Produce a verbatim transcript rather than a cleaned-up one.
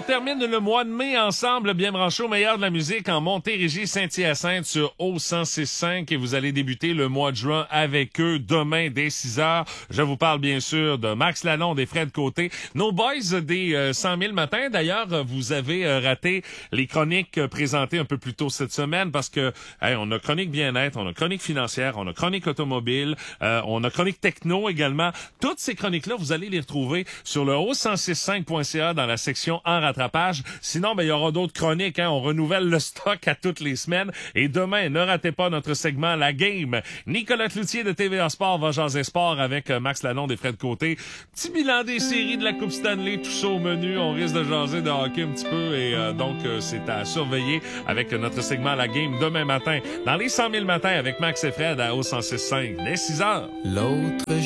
termine le mois de mai ensemble, bien branché au meilleur de la musique en Montérégie, Saint-Hyacinthe sur O cent six cinq et vous allez débuter le mois de juin avec eux demain dès six heures. Je vous parle bien sûr de Max Lalonde et Fred Côté, nos boys des euh, cent mille matins. D'ailleurs, vous avez euh, raté les chroniques euh, présentées un peu plus tôt cette semaine parce que hey, on a chronique bien-être, on a chronique financière, on a chronique automobile, euh, on a chronique techno également. Toutes ces chroniques-là, vous allez les retrouver sur le o cent six cinq point c a dans la section en rattrapage. Sinon, ben, il y aura d'autres chroniques, hein. On renouvelle le stock à toutes les semaines. Et demain, ne ratez pas notre segment La Game. Nicolas Cloutier de T V A Sport va jaser sport avec Max Lalonde et Fred Côté. Petit bilan des séries de la Coupe Stanley, tout ça au menu. On risque de jaser de hockey un petit peu et euh, donc euh, c'est à surveiller avec notre segment La Game demain matin dans les cent mille matins avec Max et Fred à O cent six cinq dès six heures. L'autre